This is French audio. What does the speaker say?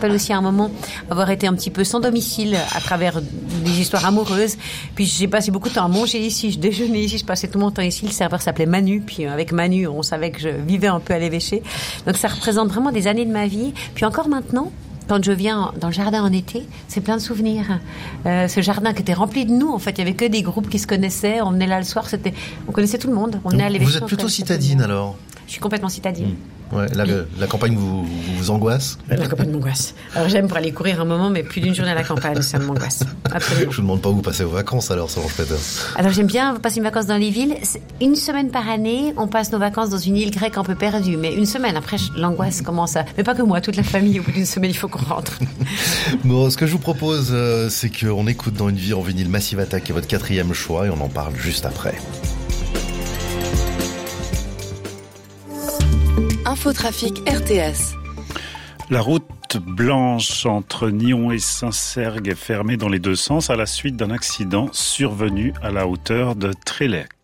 rappelle aussi à un moment avoir été un petit peu sans domicile à travers des histoires amoureuses. Puis j'ai passé beaucoup de temps à manger ici, je déjeunais ici, je passais tout mon temps ici. Le serveur s'appelait Manu, puis avec Manu, on savait que je vivais un peu à l'évêché. Donc ça représente vraiment des années de ma vie. Puis encore maintenant, quand je viens dans le jardin en été, c'est plein de souvenirs. Ce jardin qui était rempli de nous, en fait, il y avait que des groupes qui se connaissaient. On venait là le soir, on connaissait tout le monde. On venait à l'évêché. Vous êtes plutôt citadine alors? Je suis complètement citadine. Ouais, la campagne vous angoisse? La campagne m'angoisse. Alors j'aime pour aller courir un moment, mais plus d'une journée à la campagne, ça m'angoisse. Absolument. Je vous demande pas où vous passez vos vacances alors, Solange Peters. Alors j'aime bien passer mes vacances dans les villes. Une semaine par année, on passe nos vacances dans une île grecque un peu perdue. Mais une semaine, après, l'angoisse commence à... Mais pas que moi, toute la famille, au bout d'une semaine, il faut qu'on rentre. Bon, ce que je vous propose, c'est qu'on écoute Dans une vie en vinyle Massive Attack, qui est votre 4e choix, et on en parle juste après. Infotrafic RTS. La route blanche entre Nyons et Saint-Cergue est fermée dans les deux sens à la suite d'un accident survenu à la hauteur de Trélec.